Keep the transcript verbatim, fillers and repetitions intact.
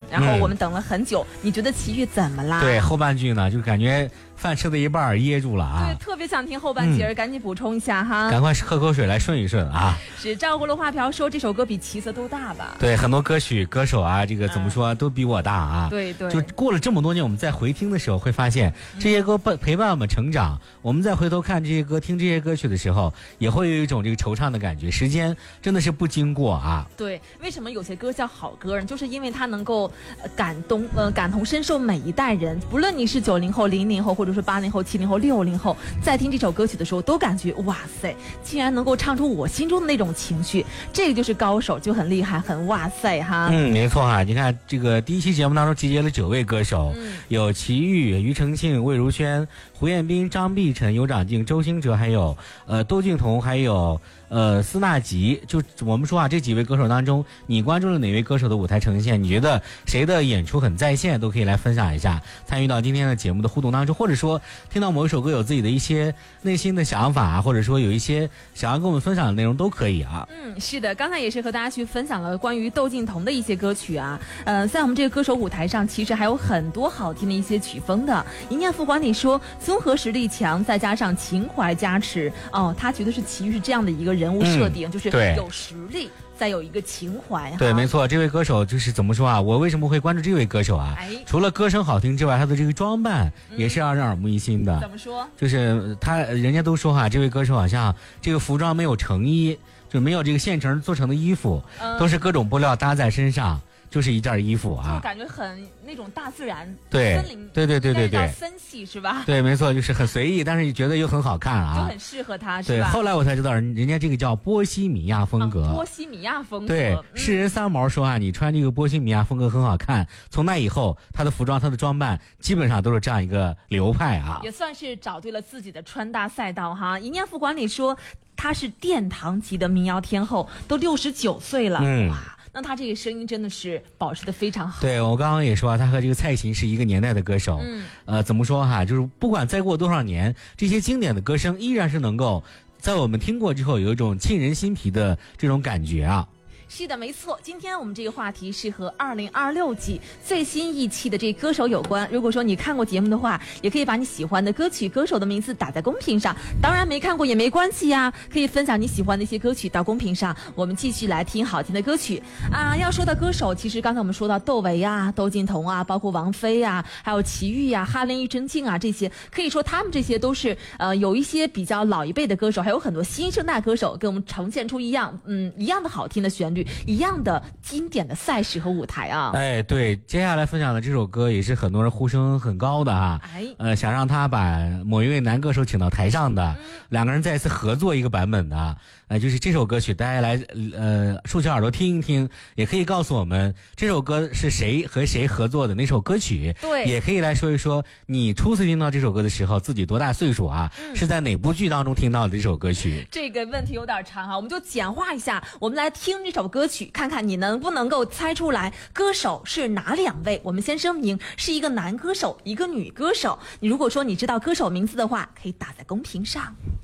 然后我们等了很久，嗯、你觉得齐豫怎么啦？ 对，后半句呢，就感觉饭吃的一半噎住了啊。 对，特别想听后半截，嗯、赶紧补充一下哈。 赶快喝口水来顺一顺啊。 是照顾了花瓢说这首歌比齐泽都大吧？ 对，很多歌曲歌手啊，这个怎么说、啊嗯、都比我大啊。 对对。 就过了这么多年，我们再回听的时候，会发现这些歌伴陪伴我们成长。嗯、我们再回头看这些歌，听这些歌曲的时候，也会有一种这个惆怅的感觉。时间真的是不经过啊。 对，为什么有些歌叫好歌呢？就是因为它能够感动呃感同身受每一代人，不论你是九零后、零零后，或者是八零后、七零后、六零后，在听这首歌曲的时候，都感觉哇塞，竟然能够唱出我心中的那种情绪，这个就是高手，就很厉害，很哇塞哈。 嗯，没错哈。你看这个第一期节目当中集结了九位歌手，嗯、有齐豫、庾澄庆、魏如萱、胡彦斌、张碧晨、尤长靖、周兴哲，还有呃窦靖童，还有呃司纳吉。就我们说啊，这几位歌手当中，你关注了哪位歌手的舞台呈现？你觉得谁的演出很在线？都可以来分享一下，参与到今天的节目的互动当中，或者说听到某一首歌有自己的一些内心的想法啊，或者说有一些想要跟我们分享的内容都可以啊。 嗯，是的，刚才也是和大家去分享了关于窦靖童的一些歌曲啊。呃，在我们这个歌手舞台上，其实还有很多好听的一些曲风的。一念副管理说，综合实力强，再加上情怀加持，哦，他觉得是齐豫是这样的一个人物设定，嗯、就是有实力。再有一个情怀， 对，没错，这位歌手就是怎么说啊？我为什么会关注这位歌手啊？哎、除了歌声好听之外，他的这个装扮也是让人耳目一新的。 嗯、怎么说？ 就是他，人家都说哈、啊，这位歌手好像这个服装没有成衣，就没有这个现成做成的衣服，嗯、都是各种布料搭在身上。就是一件衣服啊， 就感觉很那种大自然， 对， 森林， 对对对对对， 森系是吧？ 对，没错，就是很随意，但是觉得又很好看啊， 就很适合他， 是吧？对，后来我才知道，人人家这个叫波西米亚风格， 啊、波西米亚风格。 对，诗人三毛说啊，你穿这个波西米亚风格很好看。从那以后，他的服装、他的装扮基本上都是这样一个流派啊， 也算是找对了自己的穿搭赛道哈。一念副管理说，他是殿堂级的民谣天后，都六十九岁了，嗯。哇，那他这个声音真的是保持得非常好。 对，我刚刚也说，他和这个蔡琴是一个年代的歌手。嗯，呃，怎么说哈？就是不管再过多少年，这些经典的歌声依然是能够在我们听过之后有一种沁人心脾的这种感觉啊。 是的，没错。今天我们这个话题是和二零二六季最新一期的这歌手有关。如果说你看过节目的话，也可以把你喜欢的歌曲、歌手的名字打在公屏上。当然没看过也没关系呀，可以分享你喜欢的一些歌曲到公屏上，我们继续来听好听的歌曲啊。要说到歌手，其实刚才我们说到窦唯啊、窦靖童啊，包括王菲啊，还有齐豫啊、哈林、庾澄庆啊，这些可以说他们这些都是呃有一些比较老一辈的歌手，还有很多新生代歌手给我们呈现出一样嗯一样的好听的旋律。一样的经典的赛事和舞台啊！ 哎，对，接下来分享的这首歌也是很多人呼声很高的啊。哎，呃，想让他把某一位男歌手请到台上的，嗯、两个人再一次合作一个版本的，呃，就是这首歌曲，大家来呃竖起耳朵听一听，也可以告诉我们这首歌是谁和谁合作的那首歌曲。 对， 也可以来说一说你初次听到这首歌的时候自己多大岁数啊？嗯、是在哪部剧当中听到的这首歌曲？ 这个问题有点长哈，我们就简化一下，我们来听这首歌曲。看看你能不能够猜出来歌手是哪两位。我们先声明是一个男歌手一个女歌手，你如果说你知道歌手名字的话，可以打在公屏上。